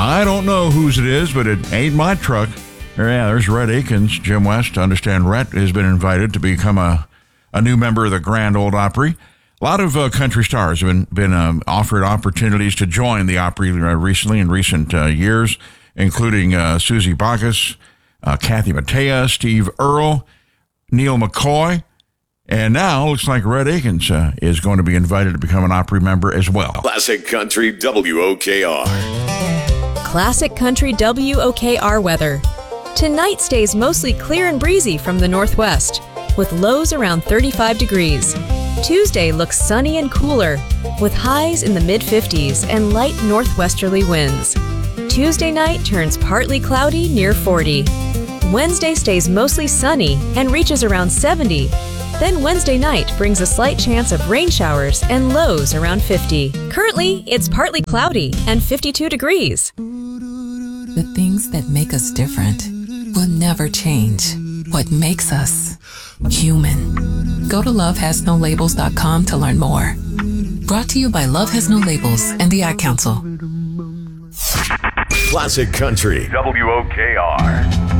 I don't know whose it is, but it ain't my truck. There's Rhett Akins. Jim West, I understand Rhett has been invited to become a new member of the Grand Ole Opry. A lot of country stars have been offered opportunities to join the Opry recently in recent years, including Susie Bacchus, Kathy Mattea, Steve Earle, Neil McCoy, and now looks like Rhett Akins is going to be invited to become an Opry member as well. Classic Country WOKR. Classic Country WOKR weather. Tonight stays mostly clear and breezy from the northwest, with lows around 35 degrees. Tuesday looks sunny and cooler, with highs in the mid-50s and light northwesterly winds. Tuesday night turns partly cloudy near 40. Wednesday stays mostly sunny and reaches around 70. Then Wednesday night brings a slight chance of rain showers and lows around 50. Currently, it's partly cloudy and 52 degrees. The things that make us different will never change. What makes us human. Go to lovehasnolabels.com to learn more. Brought to you by Love Has No Labels and the Ad Council. Classic Country WOKR.